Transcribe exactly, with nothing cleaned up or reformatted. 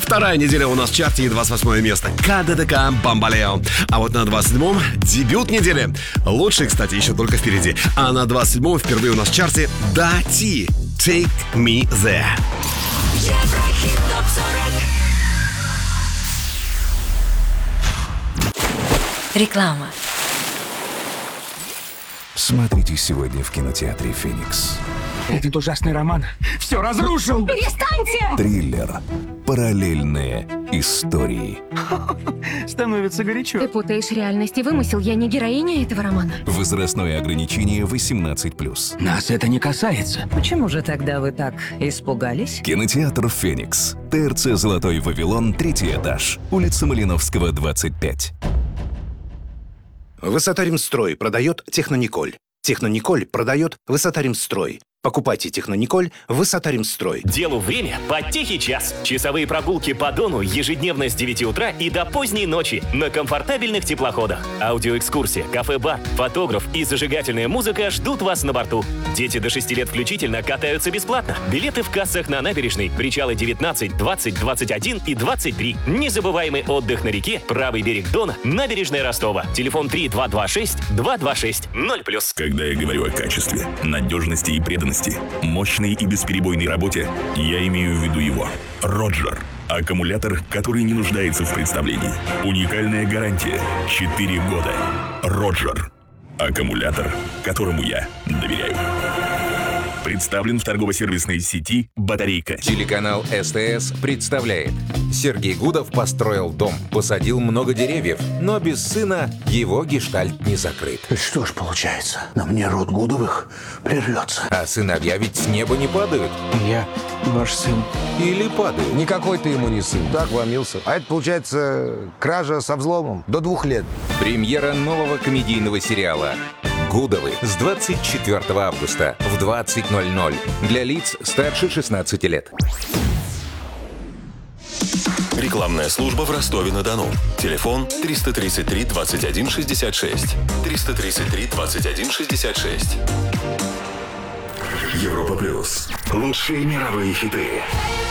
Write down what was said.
Вторая неделя у нас в чарте и двадцать восьмое место. КДДК «Бамбалео». А вот на двадцать седьмом дебют недели. Лучший, кстати, еще только впереди. А на двадцать седьмом впервые у нас в чарте Дати «Take Me There». Еврохит топ сорок. Реклама. Смотрите сегодня в кинотеатре «Феникс». Этот ужасный роман все разрушил. Перестаньте! Триллер «Параллельные истории». Становится горячо. Ты путаешь реальность и вымысел. Я не героиня этого романа. Возрастное ограничение восемнадцать плюс. Нас это не касается. Почему же тогда вы так испугались? Кинотеатр «Феникс». ТРЦ «Золотой Вавилон», третий этаж. Улица Малиновского, двадцать пять. Высота-Ремстрой продает Технониколь. Технониколь продает Высота-Ремстрой. Покупайте Технониколь Высота-Ремстрой. Делу время под тихий час. Часовые прогулки по Дону ежедневно с девяти утра и до поздней ночи на комфортабельных теплоходах. Аудиоэкскурсия, кафе-бар, фотограф и зажигательная музыка ждут вас на борту. Дети до шести лет включительно катаются бесплатно. Билеты в кассах на набережной. Причалы девятнадцать, двадцать, двадцать один и двадцать три. Незабываемый отдых на реке, правый берег Дона, набережная Ростова. Телефон три два два шесть два два шесть ноль плюс. Когда я говорю о качестве, надежности и преданности, мощной и бесперебойной работе, я имею в виду его. Роджер. Аккумулятор, который не нуждается в представлении. Уникальная гарантия. четыре года. Роджер. Аккумулятор, которому я доверяю. Представлен в торгово-сервисной сети «Батарейка». Телеканал СТС представляет. Сергей Гудов построил дом, посадил много деревьев, но без сына его гештальт не закрыт. Что ж получается, на мне род Гудовых прервется. А сыновья ведь с неба не падают. Я ваш сын. Или падают. Никакой ты ему не сын, так вломился. А это, получается, кража со взломом до двух лет. Премьера нового комедийного сериала «Гудовы» с двадцать четвёртого августа в двадцать ноль ноль для лиц старше шестнадцати лет. Рекламная служба в Ростове-на-Дону. Телефон триста тридцать три двадцать один шестьдесят шесть. триста тридцать три двадцать один шестьдесят шесть. Европа плюс. Лучшие мировые хиты.